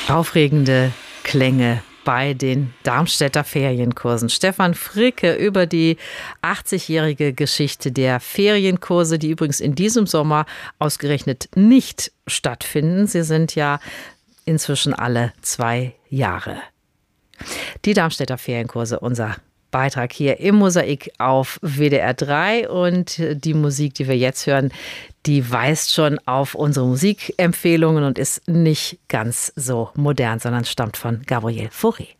Aufregende Klänge bei den Darmstädter Ferienkursen. Stefan Fricke über die 80-jährige Geschichte der Ferienkurse, die übrigens in diesem Sommer ausgerechnet nicht stattfinden. Sie sind ja inzwischen alle 2 Jahre. Die Darmstädter Ferienkurse, unser Beitrag hier im Mosaik auf WDR 3, und die Musik, die wir jetzt hören, die weist schon auf unsere Musikempfehlungen und ist nicht ganz so modern, sondern stammt von Gabriel Fauré.